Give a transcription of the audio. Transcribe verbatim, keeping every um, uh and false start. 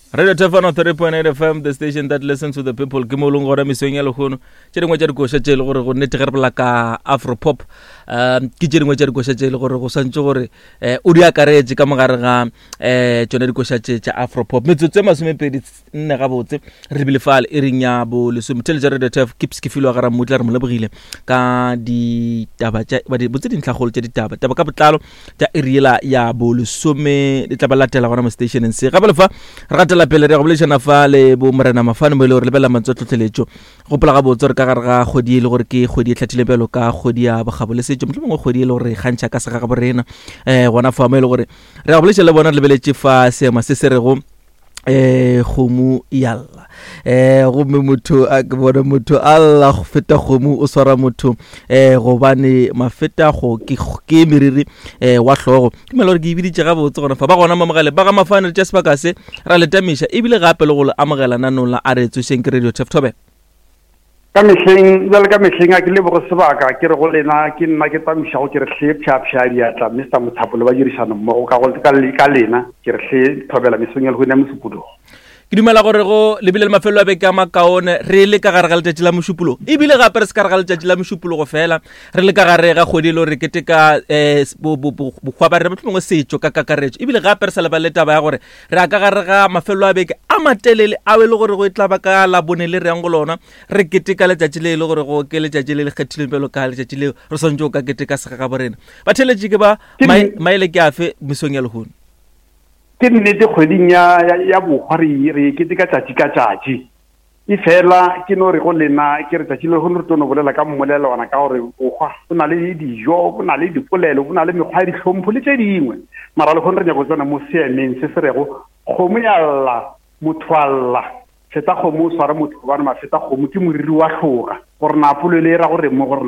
Radio Tefano three point eight F M, the station that listens to the people. Ke mo leng gore mesong ya legono tse dingwe tsa dikoša tse le gore go nnete ge re bola ka Afropop um ke tse dingwe tsa dikoša tse le gore go santse gore eh o di akaretse ka mogare ga eh tsone dikoša tse tsa Afropop metsotso e masomepedi nne ga botse re bile fale e reng ya bo le some tele Radio Tef keeps ke filo ga ra motla re mo lebogile ka di taba tsa ba di botse dintlhagolo tsa ditaba taba ka botlalo tsa iriela ya bo le some le tla ba latela gona mo stationeng se ga ba lefa re la pele re go boletsana fa le bo morena mafane mo le gore le bela mantso tlhotlheletso go pola ga botse re ka gare ga kgodi le gore ke kgodi e tlhathile pelo ka kgodi ya bogabo le setso motho mongwe kgodi le gore gantša ka se ga ga borena eh gona fa mo le gore re ga boletsana le bona le beletse fa seema se se re go eh khomu yalla eh go me motho a ke bona motho alla go feta khomu o swara motho eh go bane mafeta go ke ke meriri eh wa hlogo ke melo re ke ibiditse ga botse gona fa ba gona mamagale ba ga mafana tsa sebaka se ra letamisha ebile gape le go amogela nanola a re tsweng ke Radio Tef Tobe ka mehleng jwale ka mehleng a ke le bo sebaka ke re go lena ke nna ke tamisha go ke re hle pshap shadi atla Mister Mothapolo ba dirisana mo ka go ka lena ke re hle thobela mesong ya le go nna mosupulo ke dumela gore go lebile le mafelo a beke a makaone re le ka gare ga letšatši la mošupulo ebile gape re se ka gare ga letšatši la mošupulo go fela re le ka gare ga kgwedi le gore kete ka bokgwa ba re batho mongwe setšo ka kakaretšo ebile gape re sa leba le taba ya gore re a ka gare ga mafelo a beke a matelele a e le gore go e tla ba ka la bone le re yang go lona re kete ka letšatši le e le gore go ke letšatši le le kgethileng pelo ka letšatši leo re swantse o ka kete ka sega ga borena ba theletše ke ba maele ke afe mesong ya lehono ke nnete kgweding ya ya bogwari re ke ka tšatši ka tšatši e fela ke no re go lena ke re tšatši le go re tono bolela ka mmolelo ona ka gore bogwa o na le dijo o na le dipolelo o na le mekgwa ya dihlompho le tše dingwe mara le go re nyako tsona mo seemeng se se rego kgomo ya lla motho alla feta kgomo o swara motho bana mafeta kgomo ke moriri wa hloga gore napolo le ra gore mo gore